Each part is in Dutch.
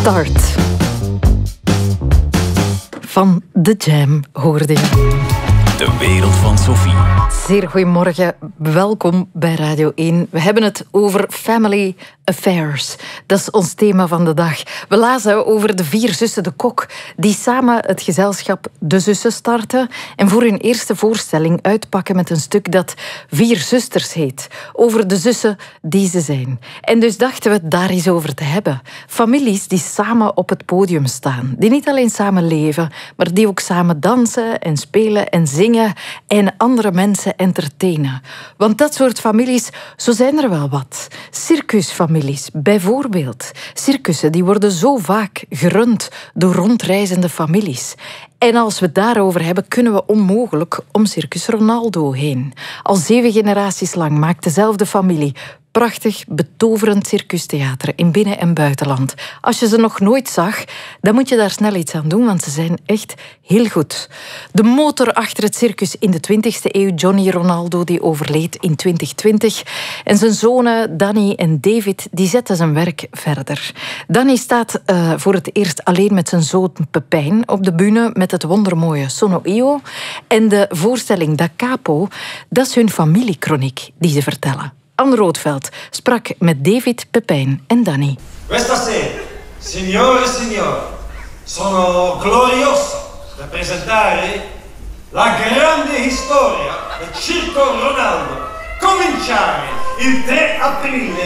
Start. Van The Jam hoorde je. De wereld van Sophie. Zeer goedemorgen, welkom bij Radio 1. We hebben het over family affairs. Dat is ons thema van de dag. We lazen over de 4 zussen de Kok, die samen het gezelschap De Zussen starten en voor hun eerste voorstelling uitpakken met een stuk dat 4 zusters heet. Over de zussen die ze zijn. En dus dachten we het daar eens over te hebben. Families die samen op het podium staan. Die niet alleen samen leven, maar die ook samen dansen en spelen en zingen en andere mensen entertainen. Want dat soort families, zo zijn er wel wat. Circusfamilies, bijvoorbeeld. Circussen die worden zo vaak gerund door rondreizende families. En als we het daarover hebben, kunnen we onmogelijk om Circus Ronaldo heen. Al 7 generaties lang maakt dezelfde familie prachtig, betoverend circustheater in binnen- en buitenland. Als je ze nog nooit zag, dan moet je daar snel iets aan doen, want ze zijn echt heel goed. De motor achter het circus in de 20e eeuw, Johnny Ronaldo, die overleed in 2020. En zijn zonen Danny en David, die zetten zijn werk verder. Danny staat voor het eerst alleen met zijn zoon Pepijn op de bühne met het wondermooie Sono Io. En de voorstelling Da Capo, dat is hun familiekroniek die ze vertellen. Anne Roodveld sprak met David, Pepijn en Danny. Questa sera, signore e signori, sono glorioso da presentare la grande storia del Circo Ronaldo. Cominciare il 3 aprile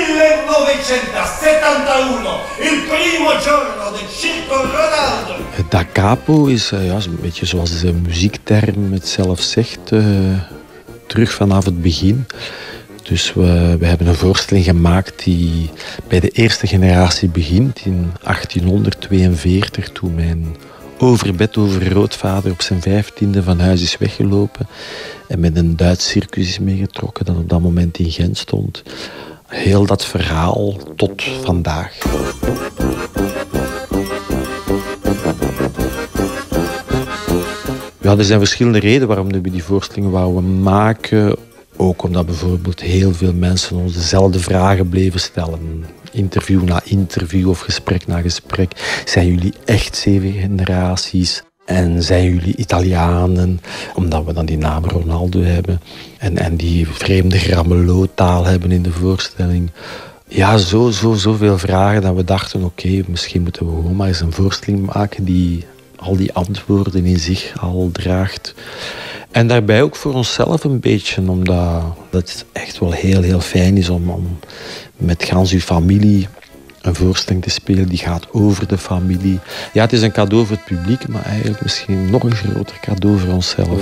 1971, il primo giorno del Circo Ronaldo. Da Capo is een beetje zoals de muziekterm het zelf zegt, terug vanaf het begin. Dus we hebben een voorstelling gemaakt die bij de eerste generatie begint in 1842, toen mijn overgrootvader op zijn 15e van huis is weggelopen en met een Duits circus is meegetrokken dat op dat moment in Gent stond. Heel dat verhaal tot vandaag. Ja, er zijn verschillende redenen waarom we die voorstelling wouden maken. Ook omdat bijvoorbeeld heel veel mensen ons dezelfde vragen bleven stellen. Interview na interview of gesprek na gesprek. Zijn jullie echt 7 generaties? En zijn jullie Italianen? Omdat we dan die naam Ronaldo hebben. En die vreemde Grammeloo-taal hebben in de voorstelling. Ja, zoveel vragen dat we dachten, oké, misschien moeten we gewoon maar eens een voorstelling maken die al die antwoorden in zich al draagt. En daarbij ook voor onszelf een beetje, omdat het echt wel heel fijn is om met gans uw familie een voorstelling te spelen die gaat over de familie. Ja, het is een cadeau voor het publiek, maar eigenlijk misschien nog een groter cadeau voor onszelf.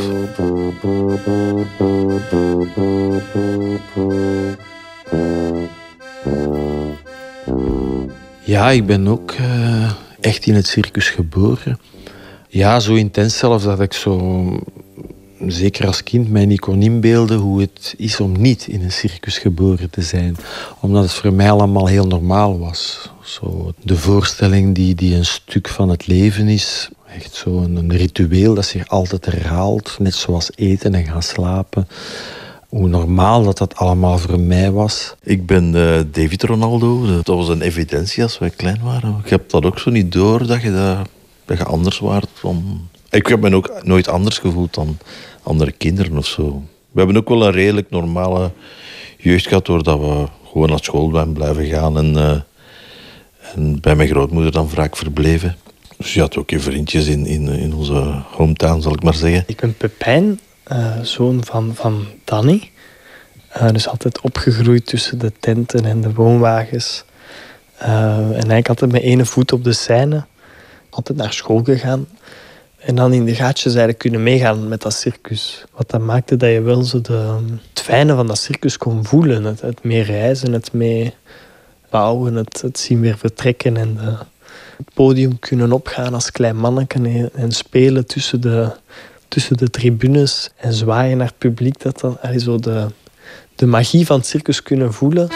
Ja, ik ben ook echt in het circus geboren. Ja, zo intens zelfs dat ik zo, zeker als kind, mij niet kon inbeelden hoe het is om niet in een circus geboren te zijn. Omdat het voor mij allemaal heel normaal was. Zo, de voorstelling die een stuk van het leven is. Echt zo'n ritueel dat zich altijd herhaalt. Net zoals eten en gaan slapen. Hoe normaal dat allemaal voor mij was. Ik ben David Ronaldo. Dat was een evidentie als wij klein waren. Ik heb dat ook zo niet door dat je anders waart. Ik heb me ook nooit anders gevoeld dan andere kinderen of zo. We hebben ook wel een redelijk normale jeugd gehad, doordat we gewoon naar school zijn blijven gaan en bij mijn grootmoeder dan vaak verbleven. Dus je had ook je vriendjes in onze hometown, zal ik maar zeggen. Ik ben Pepijn, zoon van Danny. Dus altijd opgegroeid tussen de tenten en de woonwagens. En eigenlijk altijd met 1 voet op de scène. Altijd naar school gegaan. En dan in de gaatjes eigenlijk kunnen meegaan met dat circus. Wat dat maakte dat je wel zo het fijne van dat circus kon voelen. Het mee reizen, het mee bouwen, het zien weer vertrekken. En het podium kunnen opgaan als klein manneken en spelen tussen de tribunes. En zwaaien naar het publiek. Dat dan zo de magie van het circus kunnen voelen.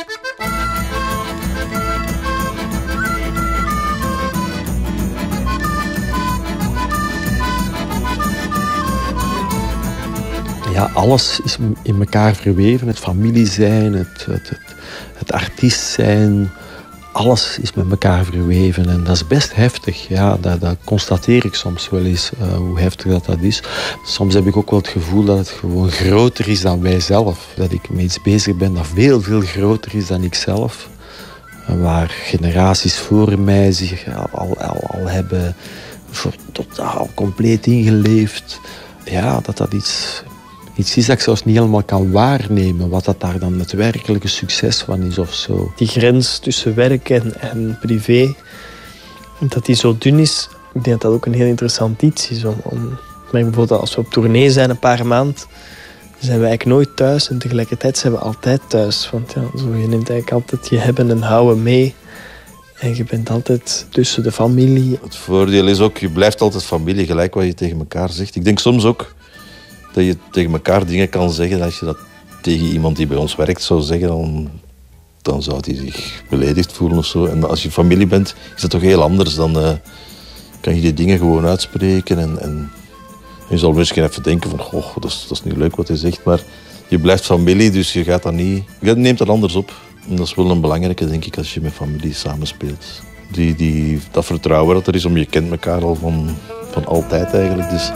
Ja, alles is in elkaar verweven. Het familie zijn, het artiest zijn. alles is met elkaar verweven en dat is best heftig. Ja, dat constateer ik soms wel eens, hoe heftig dat is. Soms heb ik ook wel het gevoel dat het gewoon groter is dan wij zelf. Dat ik met iets bezig ben dat veel, veel groter is dan ik zelf. Waar generaties voor mij zich al hebben totaal compleet ingeleefd. Ja, dat iets is dat ik zelfs niet helemaal kan waarnemen. Wat dat daar dan het werkelijke succes van is of zo. Die grens tussen werk en privé, dat die zo dun is, ik denk dat dat ook een heel interessant iets is. Maar bijvoorbeeld als we op tournee zijn een paar maanden, zijn we eigenlijk nooit thuis en tegelijkertijd zijn we altijd thuis. Want ja, zo, je neemt eigenlijk altijd je hebben en houden mee. En je bent altijd tussen de familie. Het voordeel is ook, je blijft altijd familie, gelijk wat je tegen elkaar zegt. Ik denk soms ook dat je tegen elkaar dingen kan zeggen. Als je dat tegen iemand die bij ons werkt zou zeggen, dan zou hij zich beledigd voelen of zo. En als je familie bent, is dat toch heel anders. Dan kan je die dingen gewoon uitspreken. En je zal misschien even denken van, goh, dat is niet leuk wat hij zegt. Maar je blijft familie, dus je gaat dat niet... Je neemt dat anders op. En dat is wel een belangrijke, denk ik, als je met familie samenspeelt. Dat vertrouwen dat er is, je kent elkaar al van altijd eigenlijk. Dus.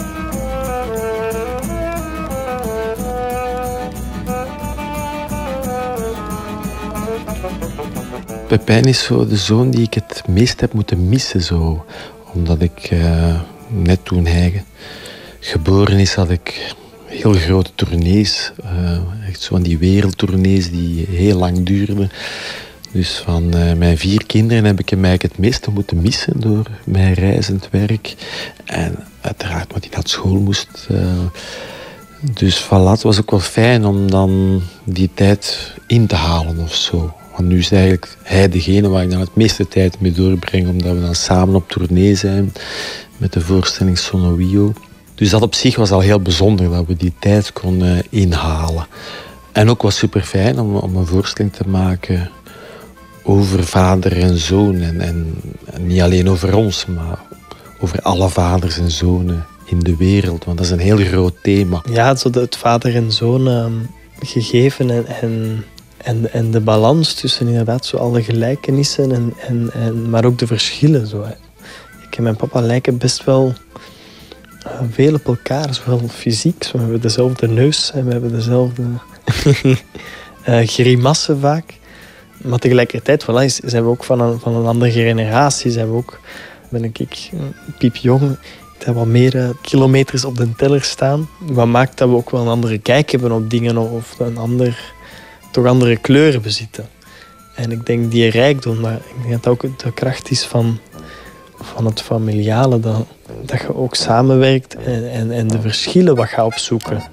Pepijn is zo de zoon die ik het meest heb moeten missen. Zo. Omdat ik net toen hij geboren is, had ik heel grote tournees. Echt zo van die wereldtournees die heel lang duurden. Dus van mijn 4 kinderen heb ik hem eigenlijk het meeste moeten missen door mijn reizend werk. En uiteraard omdat hij naar school moest. Dus voilà, het was ook wel fijn om dan die tijd in te halen of zo. Want nu is eigenlijk hij degene waar ik dan het meeste tijd mee doorbreng, omdat we dan samen op tournee zijn met de voorstelling Sonowio. Dus dat op zich was al heel bijzonder, dat we die tijd konden inhalen. En ook was super fijn om een voorstelling te maken over vader en zoon. En niet alleen over ons, maar over alle vaders en zonen in de wereld. Want dat is een heel groot thema. Ja, zo het vader en zoon gegeven en de balans tussen inderdaad zo alle gelijkenissen maar ook de verschillen. Zo. Ik en mijn papa lijken best wel veel op elkaar, zowel fysiek. We hebben dezelfde neus en we hebben dezelfde grimassen vaak. Maar tegelijkertijd zijn we ook van een andere generatie. Ben ik piepjong. Ik heb wat meer kilometers op de teller staan. Wat maakt dat we ook wel een andere kijk hebben op dingen of toch andere kleuren bezitten. En ik denk die rijkdom, maar ik denk dat ook de kracht is van het familiale, dat je ook samenwerkt en de verschillen wat gaat opzoeken.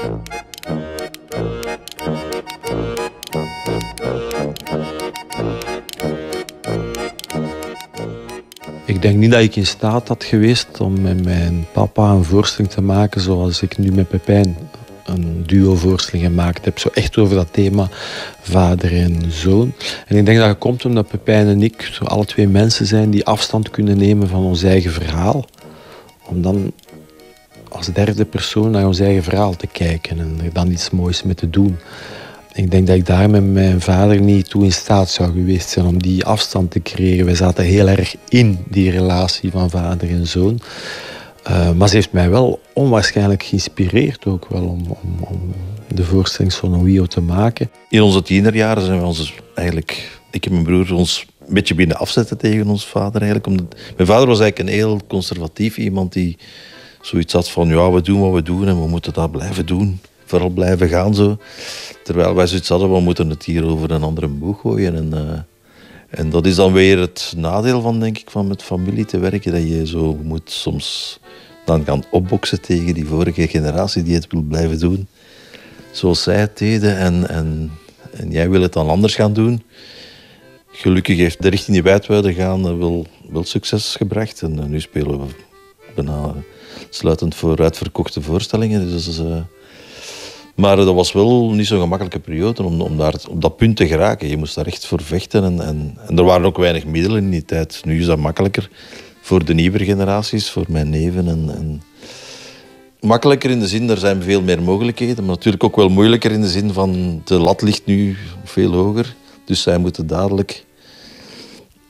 Ik denk niet dat ik in staat had geweest om met mijn papa een voorstelling te maken zoals ik nu met Pepijn een duo-voorstelling gemaakt heb. Zo echt over dat thema vader en zoon. En ik denk dat het komt omdat Pepijn en ik zo alle 2 mensen zijn die afstand kunnen nemen van ons eigen verhaal. Om dan als derde persoon naar ons eigen verhaal te kijken en er dan iets moois mee te doen. Ik denk dat ik daar met mijn vader niet toe in staat zou geweest zijn om die afstand te creëren. Wij zaten heel erg in die relatie van vader en zoon. Maar ze heeft mij wel onwaarschijnlijk geïnspireerd ook wel om de voorstelling Sonowio te maken. In onze tienerjaren zijn we ik en mijn broer ons een beetje binnen afzetten tegen ons vader eigenlijk. Mijn vader was eigenlijk een heel conservatief iemand die zoiets had van ja, we doen wat we doen en we moeten dat blijven doen. Vooral blijven gaan zo. Terwijl wij zoiets hadden, we moeten het hier over een andere boeg gooien. En dat is dan weer het nadeel van, denk ik, van met familie te werken. Dat je zo moet soms dan gaan opboksen tegen die vorige generatie die het wil blijven doen. Zoals zij het deden. En jij wil het dan anders gaan doen. Gelukkig heeft de richting die wij uit wilden gaan wel succes gebracht. En nu spelen we bijna sluitend voor uitverkochte voorstellingen. Dus... Maar dat was wel niet zo'n gemakkelijke periode om daar op dat punt te geraken. Je moest daar echt voor vechten. En er waren ook weinig middelen in die tijd. Nu is dat makkelijker voor de nieuwere generaties, voor mijn neven. En makkelijker in de zin, er zijn veel meer mogelijkheden. Maar natuurlijk ook wel moeilijker in de zin van de lat ligt nu veel hoger. Dus zij moeten dadelijk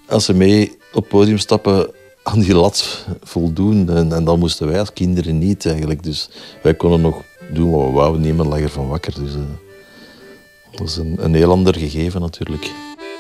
als ze mee op het podium stappen, aan die lat voldoen. En dat moesten wij als kinderen niet eigenlijk. Dus wij konden nog doen wat we wouden, niemand lag ervan wakker. Dus dat is een heel ander gegeven natuurlijk.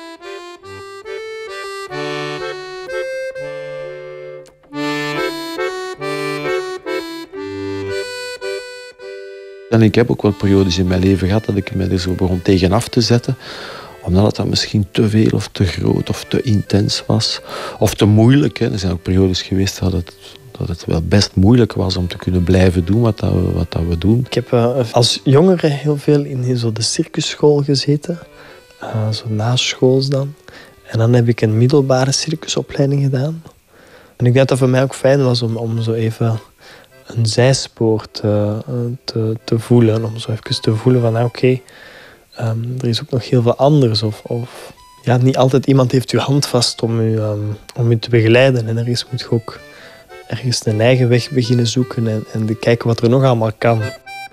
En ik heb ook wel periodes in mijn leven gehad dat ik me er zo begon tegenaf te zetten, omdat het misschien te veel of te groot of te intens was. Of te moeilijk. Hè. Er zijn ook periodes geweest dat het wel best moeilijk was om te kunnen blijven doen wat we doen. Ik heb als jongere heel veel in zo de circusschool gezeten. Zo naschools dan. En dan heb ik een middelbare circusopleiding gedaan. En ik denk dat dat voor mij ook fijn was om zo even een zijspoor te voelen. Om zo even te voelen van oké, er is ook nog heel veel anders. Of ja, niet altijd iemand heeft uw hand vast om u te begeleiden. En ergens moet je ook ergens een eigen weg beginnen zoeken en kijken wat er nog allemaal kan.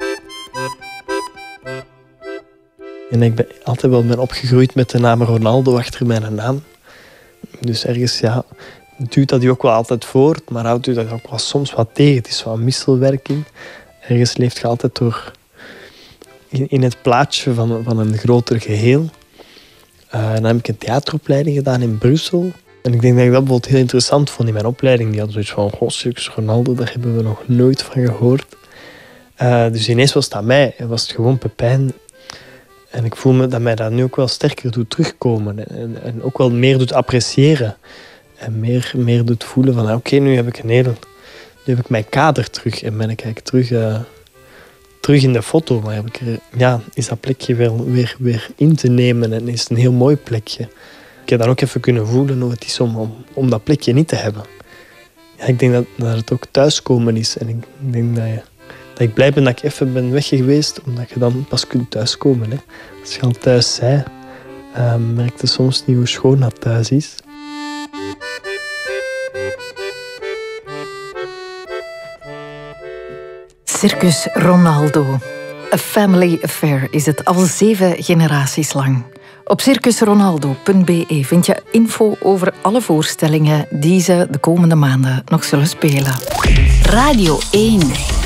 En ik ben altijd wel opgegroeid met de naam Ronaldo achter mijn naam. Dus ergens, ja, duwt dat u ook wel altijd voort, maar houdt u dat ook wel soms wat tegen. Het is wel een wisselwerking. Ergens leeft je altijd door in het plaatje van een groter geheel. En dan heb ik een theateropleiding gedaan in Brussel. En ik denk dat ik dat bijvoorbeeld heel interessant vond in mijn opleiding. Die had zoiets van, Circus Ronaldo, daar hebben we nog nooit van gehoord. Dus ineens was het aan mij. En was het gewoon Pepijn. En ik voel me dat mij dat nu ook wel sterker doet terugkomen. En ook wel meer doet appreciëren. En meer doet voelen van, oké, nu heb ik mijn kader terug. En ben ik eigenlijk terug in de foto. Maar is dat plekje wel weer in te nemen. En is het een heel mooi plekje. Ik heb dan ook even kunnen voelen hoe het is om dat plekje niet te hebben. Ja, ik denk dat het ook thuiskomen is. En ik denk dat ik blij ben dat ik even ben weg geweest, omdat je dan pas kunt thuiskomen. Hè. Als je al thuis bent, merk je soms niet hoe schoon dat thuis is. Circus Ronaldo. A family affair is het al 7 generaties lang. Op circusronaldo.be vind je info over alle voorstellingen die ze de komende maanden nog zullen spelen. Radio 1.